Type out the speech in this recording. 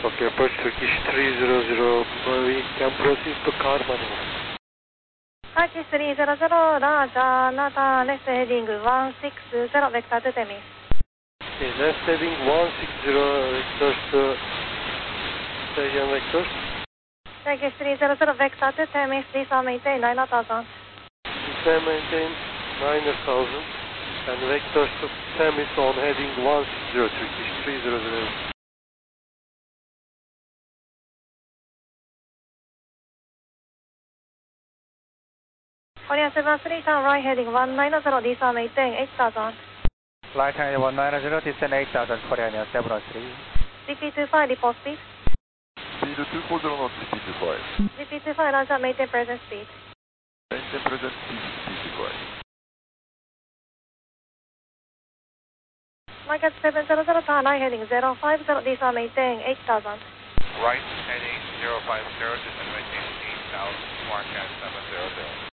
Okay, approach Turkish 300, we can proceed to car manual. Turkish 300, Raja, Nata, left heading 160, vector to Temis. Okay, left heading 160, vectors to station vectors. Turkish 300, vector to Temis, descend maintain 9000. Descend maintain 9000 and vectors to Temis on heading 160, Turkish 300. Korean 73, turn right heading 190, descend maintain 8000. Right hand 190, descend 8000, Korean 73. GP25, report speed. Speed 240 knots, GP25. GP25, Raja, maintain present speed. Maintain present speed, GP25. Market 700, turn right heading 050, descend maintain 8000. Right heading 050, descend maintain 8000, Market 700.